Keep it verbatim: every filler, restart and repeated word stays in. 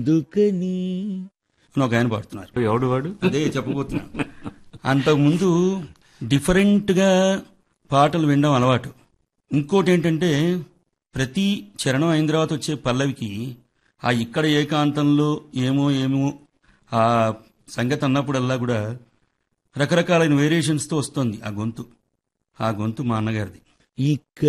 దుకని అని ఒక ఆయన పాడుతున్నారు. ఎవడు వాడు? అదే చెప్పబోతున్నా. అంతకుముందు డిఫరెంట్గా పాటలు వినడం అలవాటు. ఇంకోటి ఏంటంటే ప్రతి చరణం అయిన తర్వాత వచ్చే పల్లవికి ఆ ఇక్కడ ఏకాంతంలో ఏమో ఏమో ఆ సంగతి అన్నప్పుడల్లా కూడా రకరకాలైన వేరియేషన్స్తో వస్తుంది ఆ గొంతు. ఆ గొంతు మా అన్నగారిది. ఇక్కడ